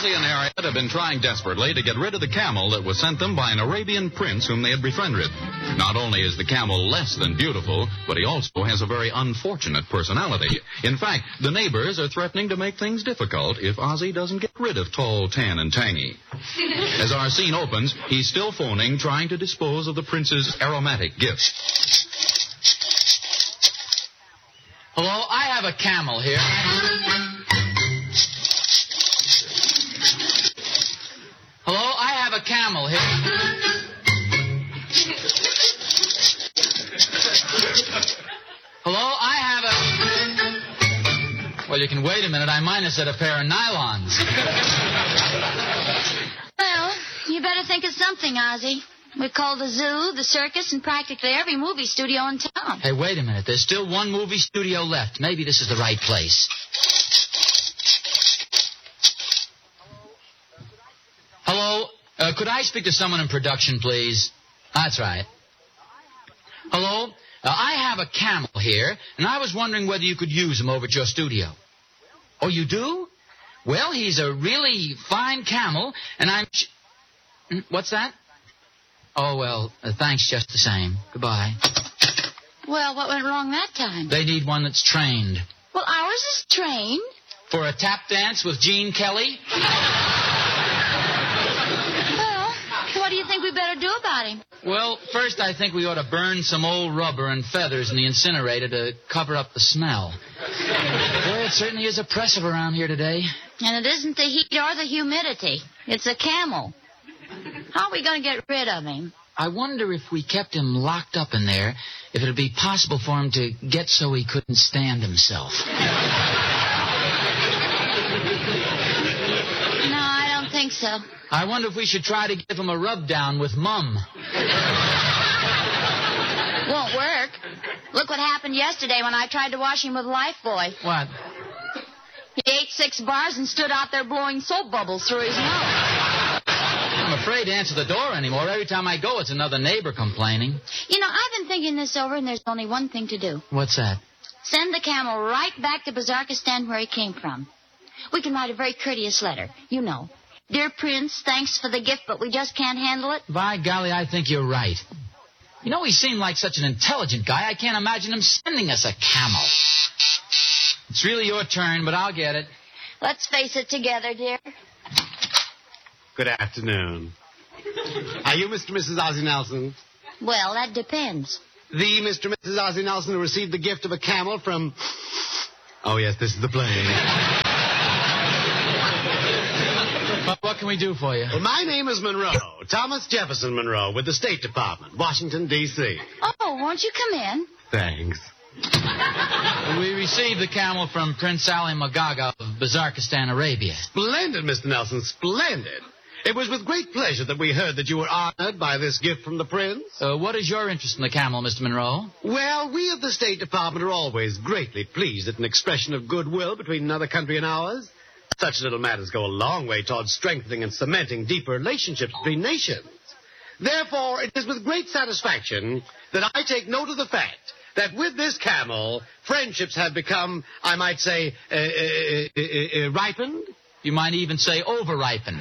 Ozzie and Harriet have been trying desperately to get rid of the camel that was sent them by an Arabian prince whom they had befriended. Not only is the camel less than beautiful, but he also has a very unfortunate personality. In fact, the neighbors are threatening to make things difficult if Ozzie doesn't get rid of Tall, Tan, and Tangy. As our scene opens, he's still phoning, trying to dispose of the prince's aromatic gift. Hello, I have a camel here. Hello, I have a camel here. Hello, I have a... Well, you can wait a minute. I minus at a pair of nylons. Well, you better think of something, Ozzie. We called the zoo, the circus, and practically every movie studio in town. Hey, wait a minute. There's still one movie studio left. Maybe this is the right place. Hello? Could I speak to someone in production, please? That's right. Hello? I have a camel here, and I was wondering whether you could use him over at your studio. Oh, you do? Well, he's a really fine camel, and I'm... What's that? Oh, well, thanks just the same. Goodbye. Well, what went wrong that time? They need one that's trained. Well, ours is trained. For a tap dance with Gene Kelly? Well, what do you think we better do about him? Well, first I think we ought to burn some old rubber and feathers in the incinerator to cover up the smell. Boy, it certainly is oppressive around here today. And it isn't the heat or the humidity. It's a camel. How are we going to get rid of him? I wonder if we kept him locked up in there, if it would be possible for him to get so he couldn't stand himself. No, I don't think so. I wonder if we should try to give him a rub-down with Mum. Won't work. Look what happened yesterday when I tried to wash him with Lifebuoy. What? He ate 6 bars and stood out there blowing soap bubbles through his nose. I'm afraid to answer the door anymore. Every time I go, it's another neighbor complaining. You know, I've been thinking this over, and there's only one thing to do. What's that? Send the camel right back to Bazarkistan where he came from. We can write a very courteous letter. You know. Dear Prince, thanks for the gift, but we just can't handle it. By golly, I think you're right. You know, he seemed like such an intelligent guy. I can't imagine him sending us a camel. It's really your turn, but I'll get it. Let's face it together, dear. Good afternoon. Are you Mr. and Mrs. Ozzie Nelson? Well, that depends. The Mr. and Mrs. Ozzie Nelson who received the gift of a camel from... Oh, yes, this is the plane. What can we do for you? Well, my name is Monroe, Thomas Jefferson Monroe, with the State Department, Washington, D.C. Oh, won't you come in? Thanks. We received the camel from Prince Ali Magaga of Bazarkistan, Arabia. Splendid, Mr. Nelson, splendid. It was with great pleasure that we heard that you were honored by this gift from the prince. What is your interest in the camel, Mr. Monroe? Well, we of the State Department are always greatly pleased at an expression of goodwill between another country and ours. Such little matters go a long way towards strengthening and cementing deeper relationships between nations. Therefore, it is with great satisfaction that I take note of the fact that with this camel, friendships have become, I might say, ripened. You might even say over-ripened.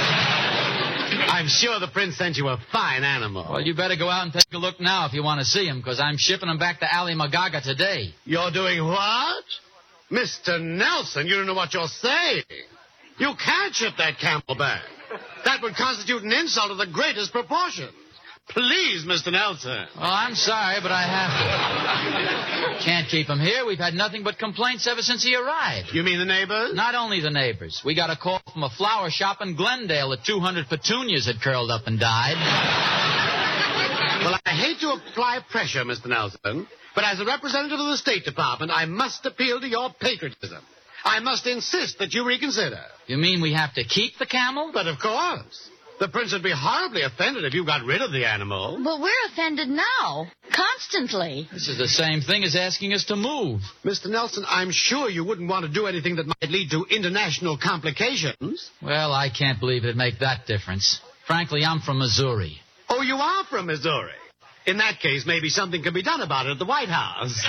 I'm sure the prince sent you a fine animal. Well, you better go out and take a look now if you want to see him, because I'm shipping him back to Ali Magaga today. You're doing what? Mr. Nelson, you don't know what you're saying. You can't ship that camel back. That would constitute an insult of the greatest proportions. Please, Mr. Nelson. Well, I'm sorry, but I have to. Can't keep him here. We've had nothing but complaints ever since he arrived. You mean the neighbors? Not only the neighbors. We got a call from a flower shop in Glendale that 200 petunias had curled up and died. Well, I hate to apply pressure, Mr. Nelson, but as a representative of the State Department, I must appeal to your patriotism. I must insist that you reconsider. You mean we have to keep the camel? But of course. The prince would be horribly offended if you got rid of the animal. But we're offended now. Constantly. This is the same thing as asking us to move. Mr. Nelson, I'm sure you wouldn't want to do anything that might lead to international complications. Well, I can't believe it'd make that difference. Frankly, I'm from Missouri. Oh, you are from Missouri. In that case, maybe something can be done about it at the White House.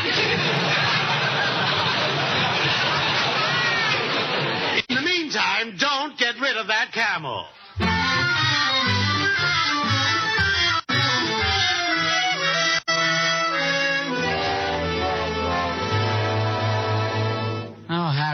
In the meantime, don't get rid of that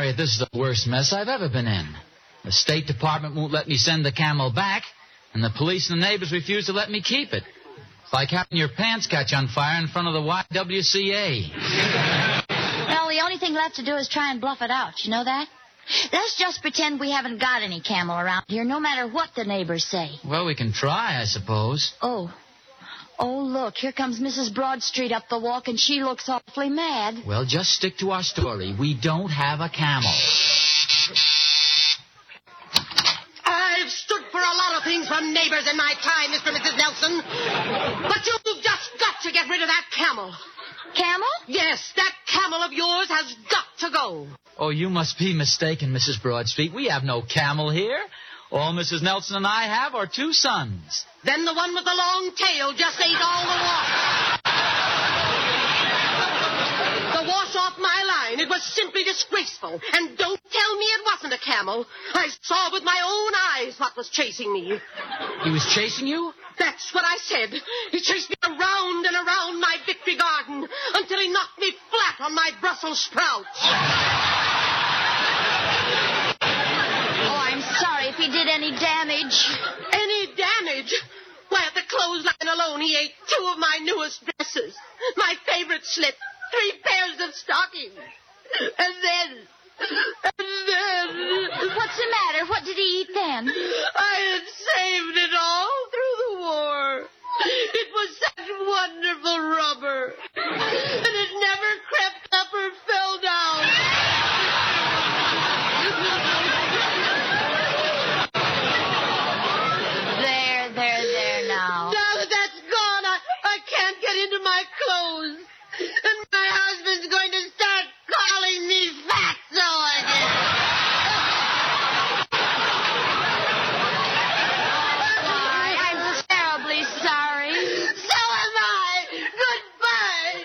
Harriet, this is the worst mess I've ever been in. The State Department won't let me send the camel back, and the police and the neighbors refuse to let me keep it. It's like having your pants catch on fire in front of the YWCA. Well, the only thing left to do is try and bluff it out. You know that? Let's just pretend we haven't got any camel around here, no matter what the neighbors say. Well, we can try, I suppose. Oh, look, here comes Mrs. Broadstreet up the walk, and she looks awfully mad. Well, just stick to our story. We don't have a camel. I've stood for a lot of things from neighbors in my time, Mr. and Mrs. Nelson. But you've just got to get rid of that camel. Camel? Yes, that camel of yours has got to go. Oh, you must be mistaken, Mrs. Broadstreet. We have no camel here. All Mrs. Nelson and I have are 2 sons. Then the one with the long tail just ate all the water. The wash off my line. It was simply disgraceful. And don't tell me it wasn't a camel. I saw with my own eyes what was chasing me. He was chasing you? That's what I said. He chased me around and around my victory garden until he knocked me flat on my Brussels sprouts. Oh, I'm sorry if he did any damage. Any damage? Why, at the clothesline alone, he ate 2 of my newest dresses, my favorite slip, 3 pairs of stockings. And then... What's the matter? What did he eat then? I had saved it all through the war. It was such wonderful rubber. And it never crept up or fell down. There now. Now that that's gone, I can't get into my clothes. And my husband's going to start calling me fatso again. I'm terribly sorry. So am I. Goodbye.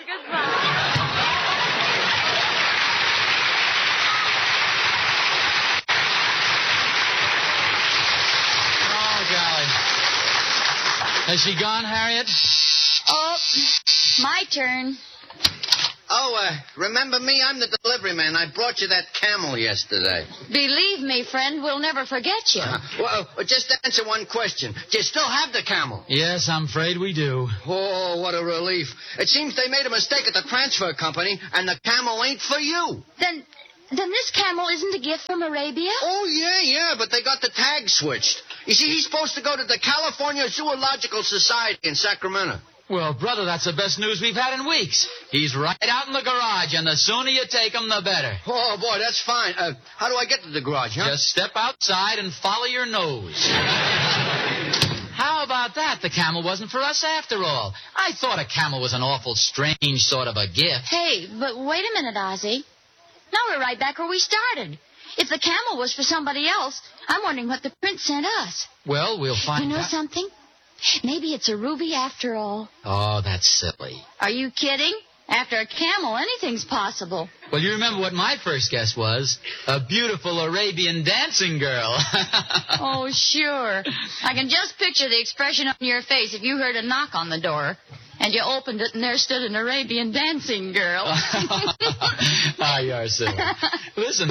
Oh, golly. Has she gone, Harriet? Oh, my turn. Oh, remember me? I'm the delivery man. I brought you that camel yesterday. Believe me, friend, we'll never forget you. Well, just answer one question. Do you still have the camel? Yes, I'm afraid we do. Oh, what a relief. It seems they made a mistake at the transfer company, and the camel ain't for you. Then this camel isn't a gift from Arabia? Oh, yeah, but they got the tag switched. You see, he's supposed to go to the California Zoological Society in Sacramento. Well, brother, that's the best news we've had in weeks. He's right out in the garage, and the sooner you take him, the better. Oh, boy, that's fine. How do I get to the garage, huh? Just step outside and follow your nose. How about that? The camel wasn't for us after all. I thought a camel was an awful strange sort of a gift. Hey, but wait a minute, Ozzie. Now we're right back where we started. If the camel was for somebody else, I'm wondering what the prince sent us. Well, we'll find out. You know something? Maybe it's a ruby after all. Oh, that's silly. Are you kidding? After a camel, anything's possible. Well, you remember what my first guess was? A beautiful Arabian dancing girl. Oh, sure. I can just picture the expression on your face if you heard a knock on the door. And you opened it, and there stood an Arabian dancing girl. Ah, you're silly. Listen,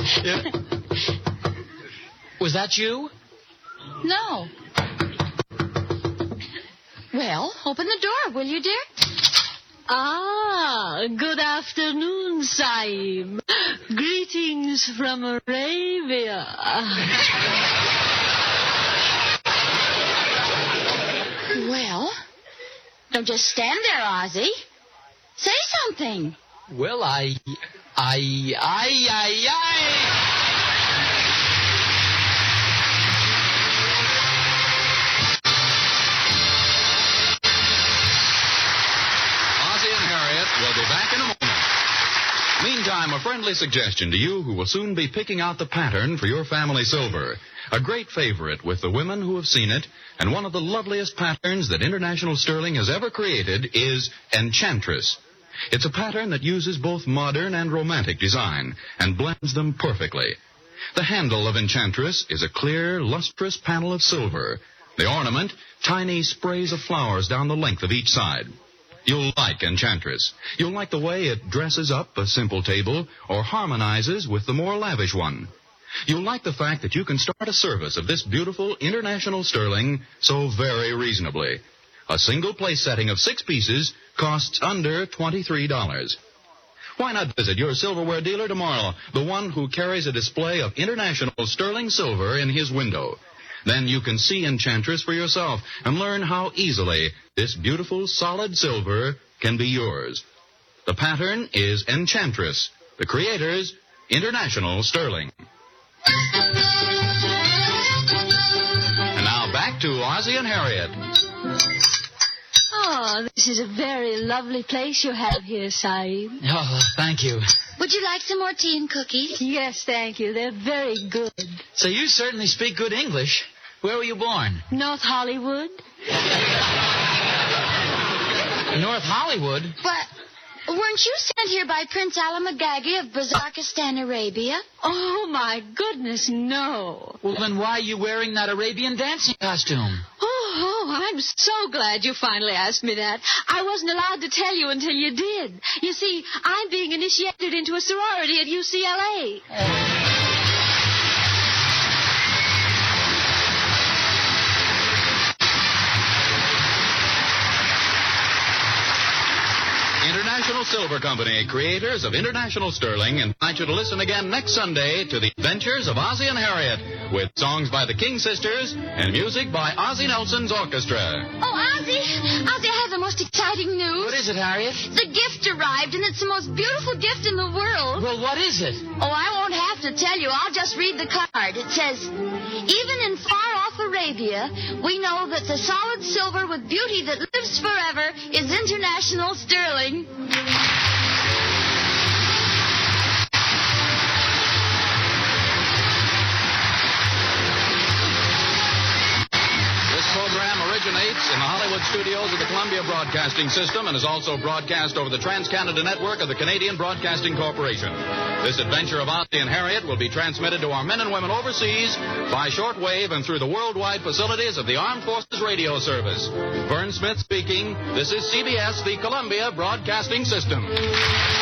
was that you? No. Well, open the door, will you, dear? Ah, good afternoon, Saib. Greetings from Arabia. Well, don't just stand there, Ozzie. Say something. Well, I... We'll be back in a moment. Meantime, a friendly suggestion to you who will soon be picking out the pattern for your family silver. A great favorite with the women who have seen it, and one of the loveliest patterns that International Sterling has ever created is Enchantress. It's a pattern that uses both modern and romantic design and blends them perfectly. The handle of Enchantress is a clear, lustrous panel of silver. The ornament, tiny sprays of flowers down the length of each side. You'll like Enchantress. You'll like the way it dresses up a simple table or harmonizes with the more lavish one. You'll like the fact that you can start a service of this beautiful international sterling so very reasonably. A single place setting of 6 pieces costs under $23. Why not visit your silverware dealer tomorrow, the one who carries a display of international sterling silver in his window? Then you can see Enchantress for yourself and learn how easily this beautiful solid silver can be yours. The pattern is Enchantress, the creators, International Sterling. And now back to Ozzie and Harriet. Oh, this is a very lovely place you have here, Saeed. Oh, thank you. Would you like some more tea and cookies? Yes, thank you. They're very good. So you certainly speak good English. Where were you born? North Hollywood? North Hollywood? But weren't you sent here by Prince Alamagagi of Bazarkistan, Arabia? Oh, my goodness, no. Well, then why are you wearing that Arabian dancing costume? Oh, I'm so glad you finally asked me that. I wasn't allowed to tell you until you did. You see, I'm being initiated into a sorority at UCLA. International Silver Company, creators of International Sterling, invite you to listen again next Sunday to the adventures of Ozzie and Harriet, with songs by the King Sisters and music by Ozzie Nelson's orchestra. Oh, Ozzie, I have the most exciting news. What is it, Harriet? The gift arrived, and it's the most beautiful gift in the world. Well, what is it? Oh, I won't have to tell you. I'll just read the card. It says, even in far-off Arabia, we know that the solid silver with beauty that lives forever is International Sterling. This program originates in the Hollywood studios of the Columbia Broadcasting System and is also broadcast over the Trans-Canada Network of the Canadian Broadcasting Corporation. This adventure of Ozzie and Harriet will be transmitted to our men and women overseas by shortwave and through the worldwide facilities of the Armed Forces Radio Service. Vern Smith speaking. This is CBS, the Columbia Broadcasting System.